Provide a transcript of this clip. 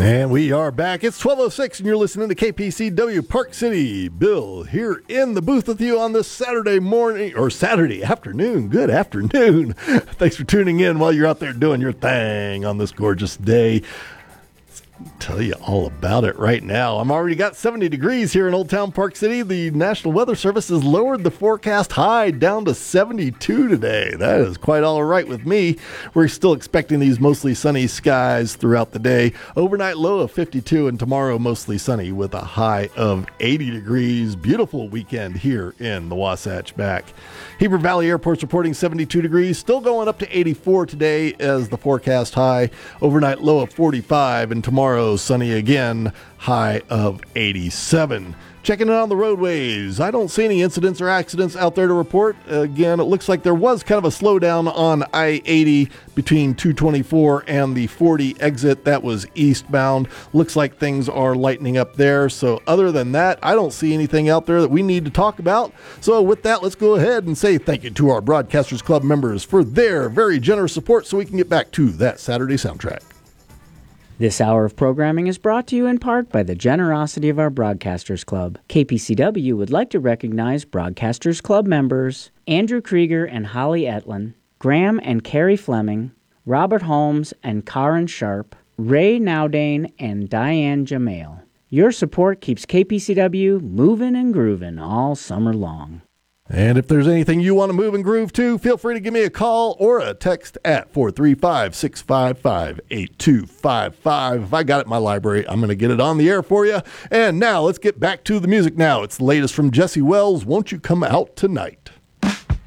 And we are back. It's 12:06 and you're listening to KPCW Park City. Bill here in the booth with you on this Saturday morning or Saturday afternoon. Good afternoon. Thanks for tuning in while you're out there doing your thing on this gorgeous day. Tell you all about it right now. I'm already got 70 degrees here in Old Town Park City. The National Weather Service has lowered the forecast high down to 72 today. That is quite all right with me. We're still expecting these mostly sunny skies throughout the day. Overnight low of 52 and tomorrow mostly sunny with a high of 80 degrees. Beautiful weekend here in the Wasatch Back. Heber Valley Airport's reporting 72 degrees, still going up to 84 today as the forecast high. Overnight low of 45 and tomorrow sunny again, high of 87. Checking it on the roadways. I don't see any incidents or accidents out there to report. Again, it looks like there was kind of a slowdown on I-80 between 224 and the 40 exit. That was eastbound. Looks like things are lightening up there. So other than that, I don't see anything out there that we need to talk about. So with that, let's go ahead and say thank you to our Broadcasters Club members for their very generous support so we can get back to that Saturday soundtrack. This hour of programming is brought to you in part by the generosity of our Broadcasters Club. KPCW would like to recognize Broadcasters Club members Andrew Krieger and Holly Etlin, Graham and Carrie Fleming, Robert Holmes and Karen Sharp, Ray Nowdane and Diane Jamail. Your support keeps KPCW moving and grooving all summer long. And if there's anything you want to move and groove to, feel free to give me a call or a text at 435-655-8255. If I got it in my library, I'm going to get it on the air for you. And now let's get back to the music now. It's the latest from Jesse Wells, Won't You Come Out Tonight?